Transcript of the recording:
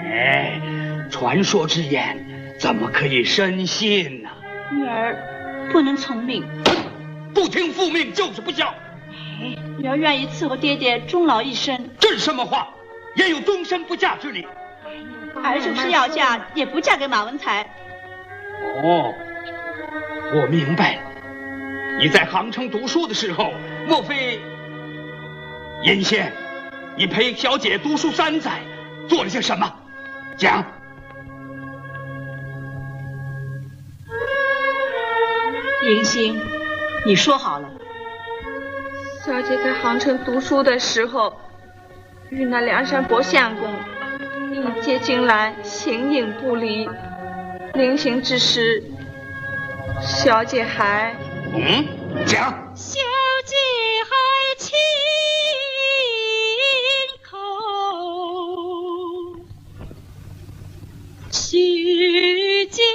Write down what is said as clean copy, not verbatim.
哎，传说之言怎么可以深信呢？ 女儿不能从命， 不听父命就是不孝。 女儿愿意伺候爹爹终老一生。 这是什么话？也有终身不嫁之理。 儿就是要嫁，也不嫁给马文才。 哦，我明白了。你在杭城读书的时候，莫非尹县，你陪小姐读书3载，做了些什么？讲。 银星，你说好了。 小姐在杭城读书的时候，与那梁山伯相公一结金兰，形影不离。临行之时，小姐还讲。 小姐还亲口许久